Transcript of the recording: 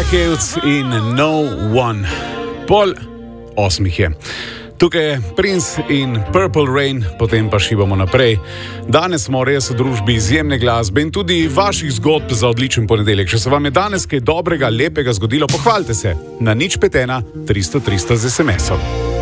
Black Hills in No One. Pol 8 je. Tukaj je Prince in Purple Rain, potem pa šibamo naprej. Danes smo res v družbi izjemne glasbe in tudi vaših zgodb za odličen ponedeljek. Če se vam je danes kaj dobrega, lepega zgodilo, pohvalite se na 051 300 300 z SMS-om.